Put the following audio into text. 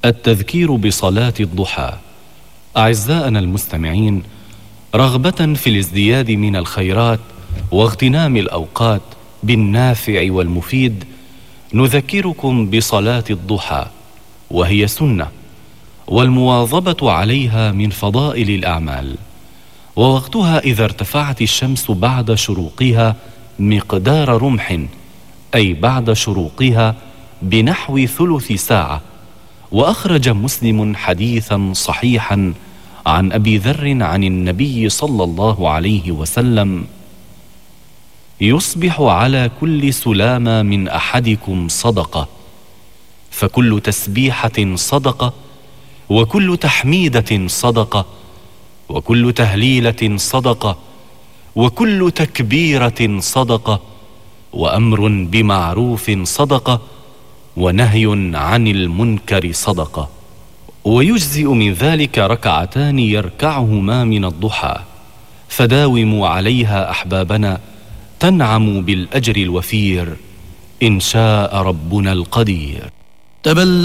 التذكير بصلاة الضحى. أعزائنا المستمعين، رغبة في الازدياد من الخيرات واغتنام الأوقات بالنافع والمفيد، نذكركم بصلاة الضحى، وهي سنة، والمواظبة عليها من فضائل الأعمال. ووقتها إذا ارتفعت الشمس بعد شروقها مقدار رمح، أي بعد شروقها بنحو ثلث ساعة. وأخرج مسلم حديثا صحيحا عن أبي ذر عن النبي صلى الله عليه وسلم: يصبح على كل سلامة من أحدكم صدقة، فكل تسبيحة صدقة، وكل تحميدة صدقة، وكل تهليلة صدقة، وكل تكبيرة صدقة، وأمر بمعروف صدقة، ونهي عن المنكر صدقة. ويجزئ من ذلك ركعتان يركعهما من الضحى، فداوموا عليها أحبابنا تنعموا بالأجر الوفير إن شاء ربنا القدير.